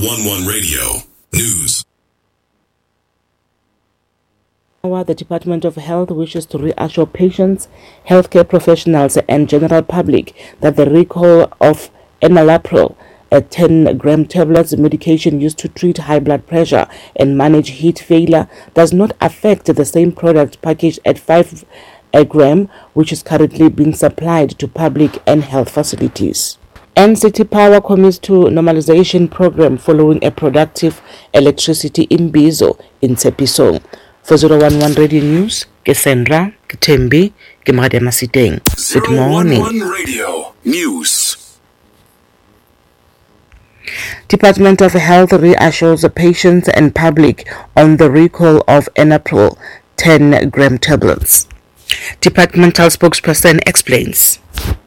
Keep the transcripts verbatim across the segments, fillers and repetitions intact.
eleven Radio News. The Department of Health wishes to reassure patients, healthcare professionals and general public that the recall of enalapril, a ten gram tablets medication used to treat high blood pressure and manage heat failure, does not affect the same product packaged at five a gram, which is currently being supplied to public and health facilities. N C T Power commits to normalization program following a productive electricity imbizo in Tshepisong. For zero one one Radio News, ke Sandra, ke Thembi, ke Mradi Masiteng. Good morning. zero one one Radio News. Department of Health reassures the patients and public on the recall of enalapril ten gram tablets. Departmental spokesperson explains.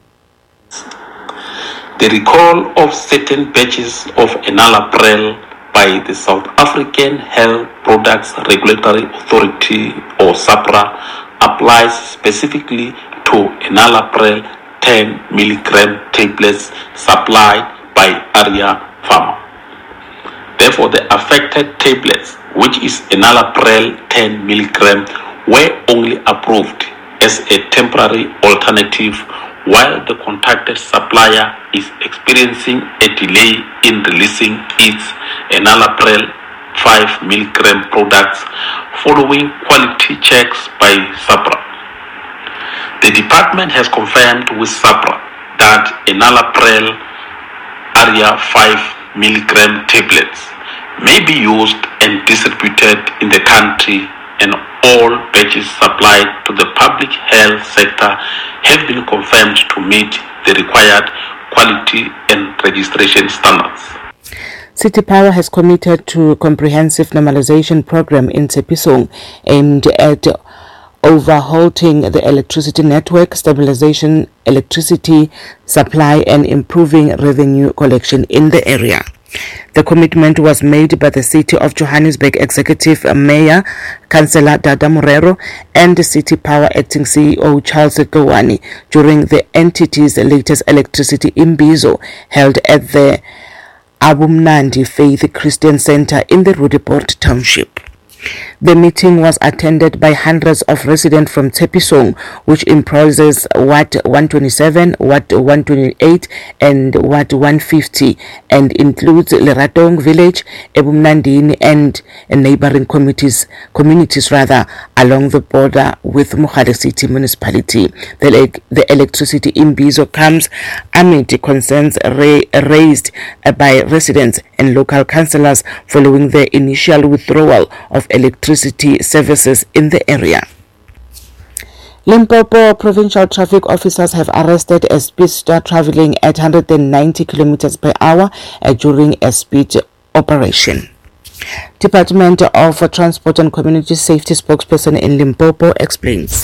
The recall of certain batches of enalapril by the South African Health Products Regulatory Authority or SAHPRA applies specifically to enalapril ten milligram tablets supplied by Arya Pharma. Therefore, the affected tablets, which is enalapril ten milligram, were only approved as a temporary alternative while the contacted supplier is experiencing a delay in releasing its enalapril five milligram products following quality checks by SAHPRA. The department has confirmed with SAHPRA that enalapril Arya five milligram tablets may be used and distributed in the country, and all batches supplied to the public health sector have been confirmed to meet the required quality and registration standards. City Power has committed to a comprehensive normalization program in Tshepisong aimed at overhauling the electricity network, stabilization electricity supply and improving revenue collection in the area. The commitment was made by the City of Johannesburg Executive Mayor, Councillor Dada Morero, and the City Power Acting C E O Charles Kawani during the entity's latest electricity imbizo held at the Abumnandi Faith Christian Center in the Rudiport Township. The meeting was attended by hundreds of residents from Tshepisong, which comprises Ward one twenty-seven, Ward one twenty-eight, and Ward one fifty, and includes Leratong Village, Ebumnandini, and neighboring communities, communities rather, along the border with Mogale City Municipality. The, the electricity imbizo comes amid concerns ra- raised by residents and local councillors following the initial withdrawal of electricity services in the area. Limpopo provincial traffic officers have arrested a speedster traveling at one hundred ninety kilometers per hour uh, during a speed operation. Department of Transport and Community Safety spokesperson in Limpopo explains.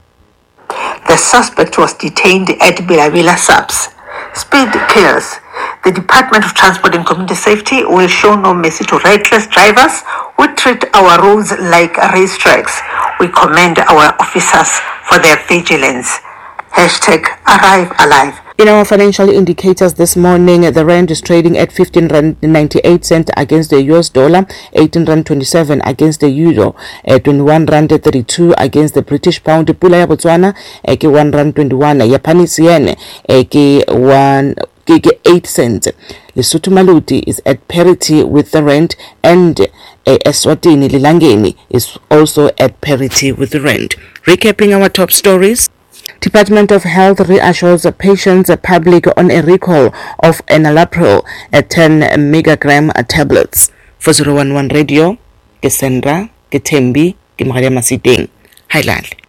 The suspect was detained at Bilabila Subs. Speed kills. The Department of Transport and Community Safety will show no mercy to reckless drivers who treat our roads like racetracks. We commend our officers for their vigilance. Hashtag Arrive Alive. In our financial indicators this morning, the rand is trading at fifteen rand ninety-eight cents against the U S dollar, eighteen rand twenty-seven against the euro, twenty-one rand thirty-two against the British pound. Pula ya Botswana ke one rand twenty-one, Japanese yen ke one eight cents. Lesotho Maluti is at parity with the rand, and Eswatini Lilangeni is also at parity with the rand. Recapping our top stories. Department of Health reassures patients and public on a recall of enalapril at ten megagram tablets. For zero one one Radio, ke Sandra, ke Thembi, ke Mradi Masiteng. Highland.